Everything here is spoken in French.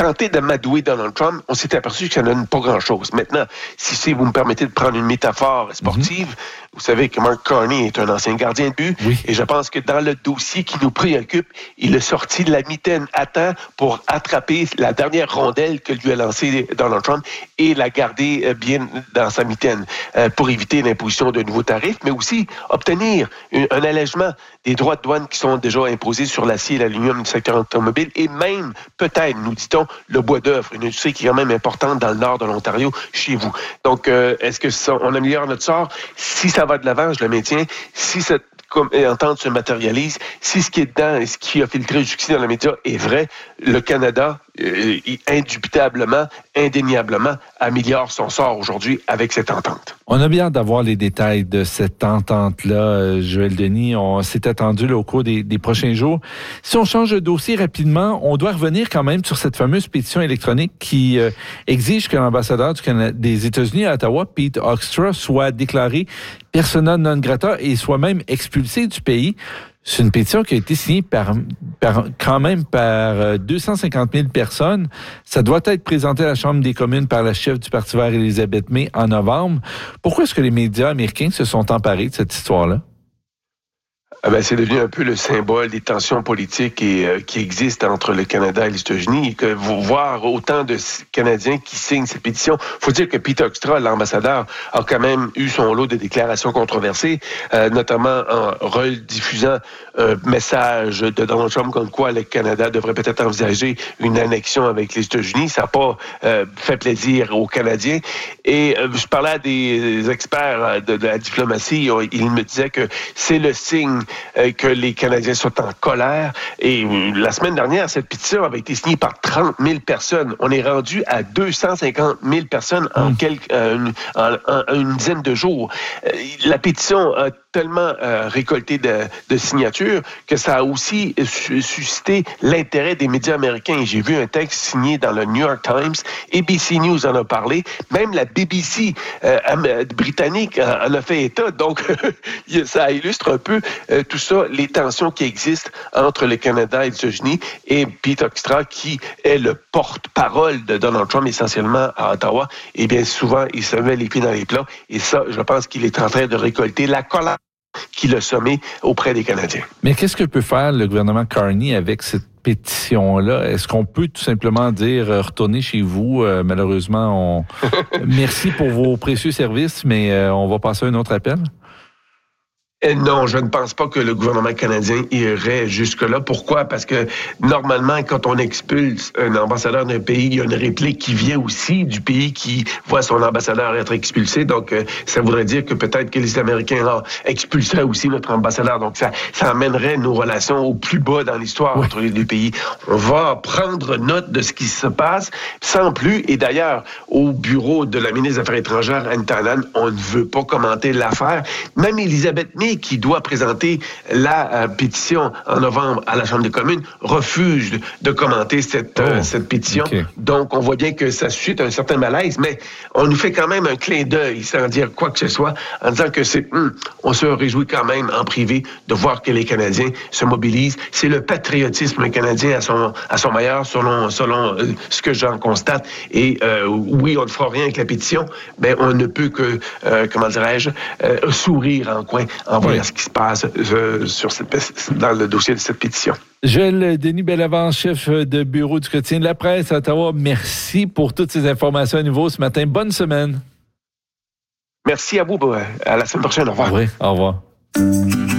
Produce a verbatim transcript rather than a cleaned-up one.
tenter d'amadouer Donald Trump, on s'est aperçu que ça ne donne pas grand-chose. Maintenant, si, si vous me permettez de prendre une métaphore sportive, mm-hmm. vous savez que Mark Carney est un ancien gardien de but, oui. et je pense que dans le dossier qui nous préoccupe, il est sorti de la mitaine à temps pour attraper la dernière rondelle que lui a lancée Donald Trump et la garder bien dans sa mitaine euh, pour éviter l'imposition de nouveaux tarifs, mais aussi obtenir un, un allègement des droits de douane qui sont déjà imposés sur l'acier et l'aluminium du secteur automobile et même, peut-être, nous dit-on, le bois d'œuvre, une industrie qui est quand même importante dans le nord de l'Ontario, chez vous. Donc, euh, est-ce que ça, on améliore notre sort? Si ça va de l'avant, je le maintiens. Si cette entente se matérialise, si ce qui est dedans et ce qui a filtré jusqu'ici dans les médias est vrai, le Canada, euh, indubitablement, indéniablement, améliore son sort aujourd'hui avec cette entente. On a bien hâte d'avoir les détails de cette entente-là, Joël Denis. On s'est attendu là, au cours des, des prochains jours. Si on change de dossier rapidement, on doit revenir quand même sur cette fameuse pétition électronique qui euh, exige que l'ambassadeur du Canada, des États-Unis à Ottawa, Pete Hoekstra, soit déclaré persona non grata et soit même expulsé du pays. C'est une pétition qui a été signée par, par quand même par deux cent cinquante mille personnes. Ça doit être présenté à la Chambre des communes par la chef du Parti vert, Elizabeth May, en novembre. Pourquoi est-ce que les médias américains se sont emparés de cette histoire-là? Ah ben, c'est devenu un peu le symbole des tensions politiques et, euh, qui existent entre le Canada et les États-Unis. Et que vous voir autant de Canadiens qui signent cette pétition, faut dire que Pete Hoekstra, l'ambassadeur, a quand même eu son lot de déclarations controversées, euh, notamment en rediffusant un message de Donald Trump comme quoi le Canada devrait peut-être envisager une annexion avec les États-Unis. Ça n'a pas euh, fait plaisir aux Canadiens. Et euh, je parlais à des experts de, de la diplomatie. Ils me disaient que c'est le signe que les Canadiens sont en colère. Et la semaine dernière, cette pétition avait été signée par trente mille personnes. On est rendu à deux cent cinquante mille personnes en, quelques, euh, en, en, en une dizaine de jours. La pétition a tellement euh, récolté de, de signatures que ça a aussi suscité l'intérêt des médias américains. J'ai vu un texte signé dans le New York Times. A B C News en a parlé. Même la B B C euh, britannique en a fait état. Donc, ça illustre un peu euh, tout ça, les tensions qui existent entre le Canada et les États-Unis et Pete Hoekstra, qui est le porte-parole de Donald Trump essentiellement à Ottawa. Et bien souvent, il se met les pieds dans les plats. Et ça, je pense qu'il est en train de récolter la colère qu'il a sommée auprès des Canadiens. Mais qu'est-ce que peut faire le gouvernement Carney avec cette pétition-là? Est-ce qu'on peut tout simplement dire euh, retournez chez vous? Euh, malheureusement, on... merci pour vos précieux services, mais euh, on va passer à un autre appel? Non, je ne pense pas que le gouvernement canadien irait jusque-là. Pourquoi? Parce que normalement, quand on expulse un ambassadeur d'un pays, il y a une réplique qui vient aussi du pays qui voit son ambassadeur être expulsé. Donc, ça voudrait dire que peut-être que les Américains ah, expulseraient aussi notre ambassadeur. Donc, ça, ça amènerait nos relations au plus bas dans l'histoire oui. entre les deux pays. On va prendre note de ce qui se passe sans plus. Et d'ailleurs, au bureau de la ministre des Affaires étrangères, Anne Talon, on ne veut pas commenter l'affaire. Même Elizabeth May, qui doit présenter la euh, pétition en novembre à la Chambre des communes, refuse de, de commenter cette, oh, euh, cette pétition. Okay. Donc, on voit bien que ça suscite un certain malaise, mais on nous fait quand même un clin d'œil, sans dire quoi que ce soit, en disant que c'est, hum, on se réjouit quand même en privé de voir que les Canadiens se mobilisent. C'est le patriotisme canadien à son, à son meilleur, selon, selon euh, ce que j'en constate. Et euh, oui, on ne fera rien avec la pétition, mais on ne peut que, euh, comment dirais-je, euh, sourire en coin en voyant oui. ce qui se passe euh, sur cette, dans le dossier de cette pétition. Joël Denis Bellavance, chef de bureau du quotidien de la presse à Ottawa, merci pour toutes ces informations à nouveau ce matin. Bonne semaine. Merci à vous. À la semaine prochaine. Au revoir. Oui, au revoir.